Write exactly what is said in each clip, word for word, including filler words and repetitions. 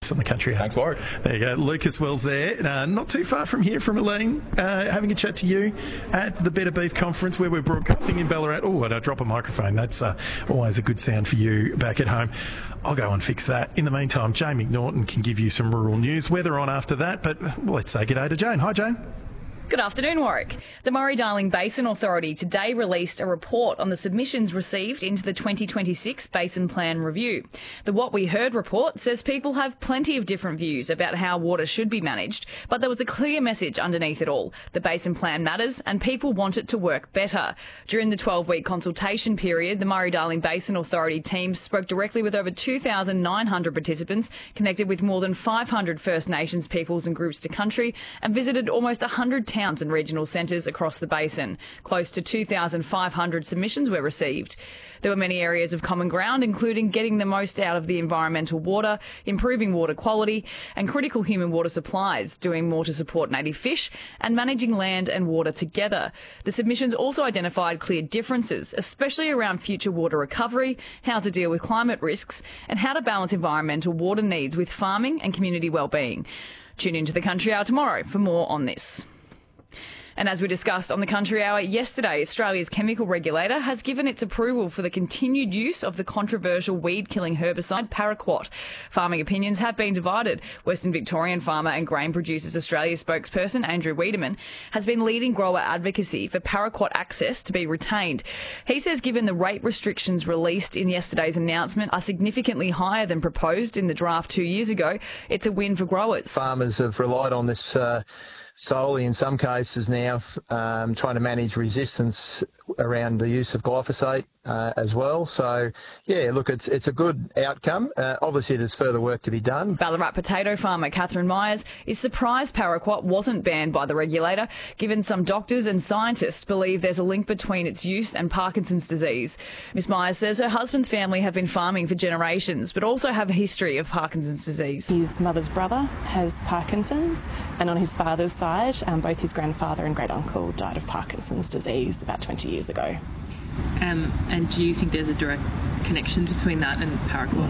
Congrats on the country. Thanks, Warwick. There you go. Lucas Wells there. Uh, not too far from here from Elaine, uh, having a chat to you at the Better Beef Conference where we're broadcasting in Ballarat. Oh, I drop a microphone. That's uh, always a good sound for you back at home. I'll go and fix that. In the meantime, Jane McNaughton can give you some rural news. Weather on after that, but well, let's say good day to Jane. Hi, Jane. Good afternoon, Warwick. The Murray-Darling Basin Authority today released a report on the submissions received into the twenty twenty-six Basin Plan Review. The What We Heard report says people have plenty of different views about how water should be managed, but there was a clear message underneath it all. The Basin Plan matters and people want it to work better. During the twelve-week consultation period, the Murray-Darling Basin Authority team spoke directly with over two thousand nine hundred participants, connected with more than five hundred First Nations peoples and groups to country, and visited almost one hundred towns and regional centres across the basin. Close to two thousand five hundred submissions were received. There were many areas of common ground, including getting the most out of the environmental water, improving water quality and critical human water supplies, doing more to support native fish and managing land and water together. The submissions also identified clear differences, especially around future water recovery, how to deal with climate risks and how to balance environmental water needs with farming and community wellbeing. Tune into the Country Hour tomorrow for more on this. And as we discussed on the Country Hour yesterday, Australia's chemical regulator has given its approval for the continued use of the controversial weed-killing herbicide Paraquat. Farming opinions have been divided. Western Victorian Farmer and Grain Producers Australia spokesperson Andrew Wiedemann has been leading grower advocacy for Paraquat access to be retained. He says given the rate restrictions released in yesterday's announcement are significantly higher than proposed in the draft two years ago, it's a win for growers. Farmers have relied on this uh, solely in some cases now, um, trying to manage resistance around the use of glyphosate uh, as well. So, yeah, look, it's it's a good outcome. Uh, obviously, there's further work to be done. Ballarat potato farmer Catherine Myers is surprised Paraquat wasn't banned by the regulator, given some doctors and scientists believe there's a link between its use and Parkinson's disease. Miss Myers says her husband's family have been farming for generations, but also have a history of Parkinson's disease. His mother's brother has Parkinson's, and on his father's side, um, both his grandfather and great-uncle died of Parkinson's disease about twenty years ago. Um, and do you think there's a direct connection between that and Paraquat?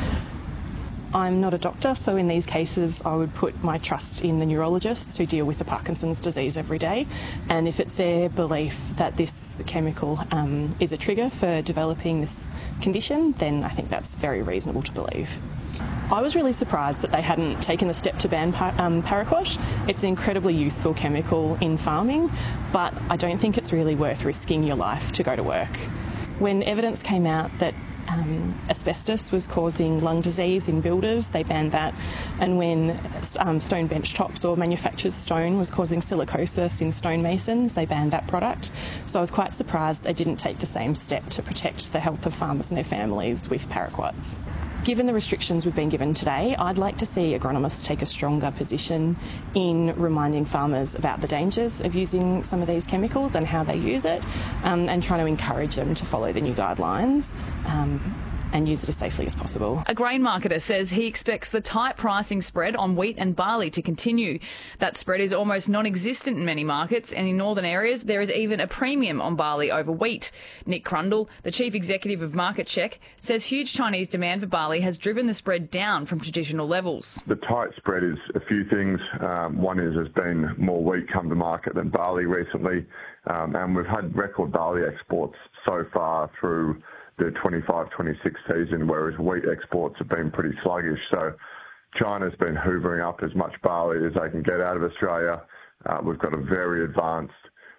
I'm not a doctor, so in these cases I would put my trust in the neurologists who deal with the Parkinson's disease every day, and if it's their belief that this chemical um, is a trigger for developing this condition, then I think that's very reasonable to believe. I was really surprised that they hadn't taken the step to ban par- um, Paraquat. It's an incredibly useful chemical in farming, but I don't think it's really worth risking your life to go to work. When evidence came out that um, asbestos was causing lung disease in builders, they banned that. And when um, stone bench tops or manufactured stone was causing silicosis in stonemasons, they banned that product. So I was quite surprised they didn't take the same step to protect the health of farmers and their families with Paraquat. Given the restrictions we've been given today, I'd like to see agronomists take a stronger position in reminding farmers about the dangers of using some of these chemicals and how they use it, um, and trying to encourage them to follow the new guidelines um, and use it as safely as possible. A grain marketer says he expects the tight pricing spread on wheat and barley to continue. That spread is almost non-existent in many markets, and in northern areas there is even a premium on barley over wheat. Nick Crundle, the chief executive of Market Check, says huge Chinese demand for barley has driven the spread down from traditional levels. The tight spread is a few things. Um, one is there's been more wheat come to market than barley recently, um, and we've had record barley exports so far through the twenty-five twenty-six season, whereas wheat exports have been pretty sluggish. So China's been hoovering up as much barley as they can get out of Australia. Uh, we've got a very advanced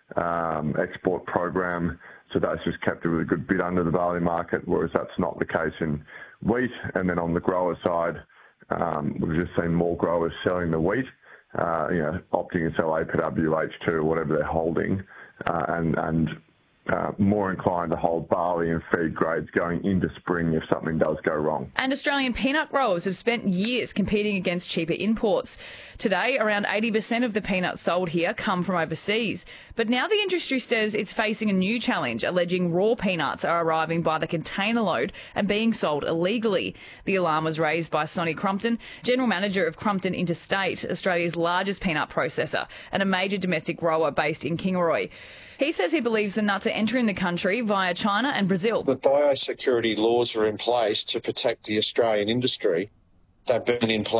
um, export program, so that's just kept a really good bid under the barley market, whereas that's not the case in wheat. And then on the grower side, um, we've just seen more growers selling the wheat, uh, you know, opting to sell A P W H two or whatever they're holding, uh, and, and Uh, more inclined to hold barley and feed grades going into spring if something does go wrong. And Australian peanut growers have spent years competing against cheaper imports. Today, around eighty percent of the peanuts sold here come from overseas. But now the industry says it's facing a new challenge, alleging raw peanuts are arriving by the container load and being sold illegally. The alarm was raised by Sonny Crumpton, General Manager of Crumpton Interstate, Australia's largest peanut processor and a major domestic grower based in Kingaroy. He says he believes the nuts are entering the country via China and Brazil. The biosecurity laws are in place to protect the Australian industry. They've been in place